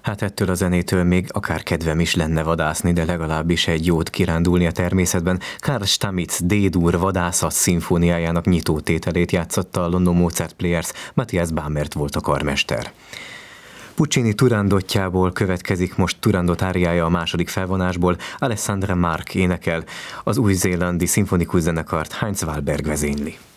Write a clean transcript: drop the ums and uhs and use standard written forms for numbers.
Hát ettől a zenétől még akár kedvem is lenne vadászni, de legalábbis egy jót kirándulni a természetben. Karl Stamitz D-dur vadászat szimfóniájának nyitótételét játszotta a London Mozart Players, Matthias Bamert volt a karmester. Puccini Turandotjából következik most Turandot áriája a második felvonásból, Alessandra Mark énekel, az új-zélandi szimfonikus zenekart Heinz Wahlberg vezényli.